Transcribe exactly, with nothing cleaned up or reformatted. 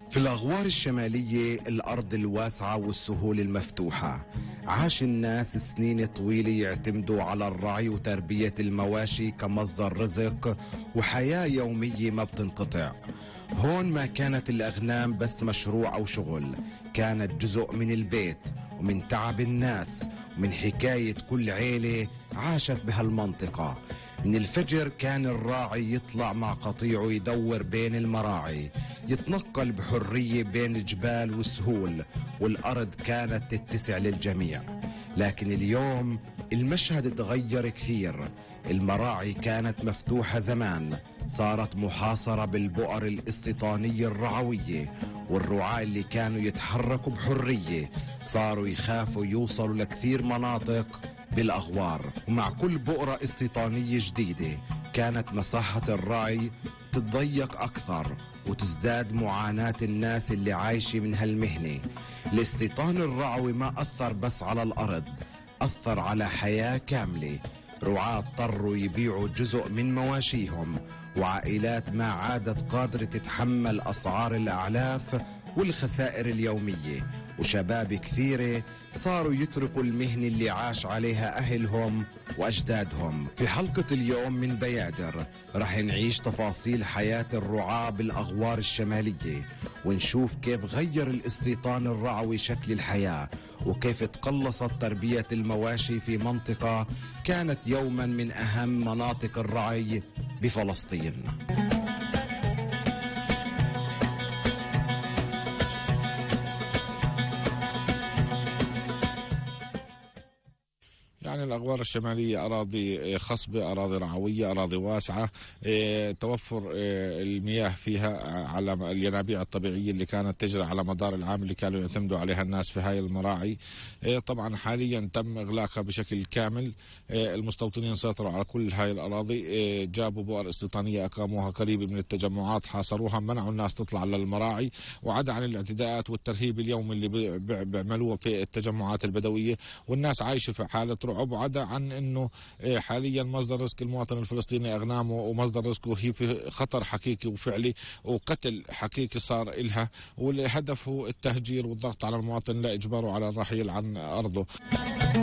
في الأغوار الشمالية الأرض الواسعة والسهول المفتوحة، عاش الناس سنين طويلة يعتمدوا على الرعي وتربية المواشي كمصدر رزق وحياة يومية ما بتنقطع. هون ما كانت الأغنام بس مشروع أو شغل، كانت جزء من البيت ومن تعب الناس ومن حكاية كل عيلة عاشت بهالمنطقة. من الفجر كان الراعي يطلع مع قطيعه يدور بين المراعي، يتنقل بحرية بين الجبال والسهول، والأرض كانت تتسع للجميع. لكن اليوم المشهد تغير كثير. المراعي كانت مفتوحة زمان، صارت محاصرة بالبؤر الاستيطانية الرعوية، والرعاة اللي كانوا يتحركوا بحرية صاروا يخافوا يوصلوا لكثير مناطق بالأغوار. ومع كل بؤرة استيطانية جديدة كانت مساحة الرعي تتضيق أكثر وتزداد معاناة الناس اللي عايشة من هالمهنة. الاستيطان الرعوي ما أثر بس على الأرض، أثر على حياة كاملة. رعاة اضطروا يبيعوا جزء من مواشيهم، وعائلات ما عادت قادرة تتحمل أسعار الأعلاف والخسائر اليومية، وشباب كثيرة صاروا يتركوا المهنة اللي عاش عليها أهلهم وأجدادهم. في حلقة اليوم من بيادر رح نعيش تفاصيل حياة الرعاة بالأغوار الشمالية، ونشوف كيف غير الاستيطان الرعوي شكل الحياة، وكيف تقلصت تربية المواشي في منطقة كانت يوما من أهم مناطق الرعي بفلسطين. يعني الأغوار الشمالية أراضي خصبة، أراضي رعوية، أراضي واسعة، اه توفر اه المياه فيها على الينابيع الطبيعية اللي كانت تجري على مدار العام اللي كانوا يعتمدوا عليها الناس في هاي المراعي. اه طبعا حاليا تم إغلاقها بشكل كامل. اه المستوطنين سيطروا على كل هاي الأراضي، اه جابوا بؤر استيطانية أقاموها قريبة من التجمعات، حاصروها، منعوا الناس تطلع للمراعي، وعدا عن الاعتداءات والترهيب اليومي اللي بيعملوه في التجمعات البدوية، والناس عايشة في حالة رعب، وعدا عن انه حاليا مصدر رزق المواطن الفلسطيني اغنامه، ومصدر رزقه هي في خطر حقيقي وفعلي، وقتل حقيقي صار إلها، والهدف هو التهجير والضغط على المواطن لاجباره على الرحيل عن ارضه.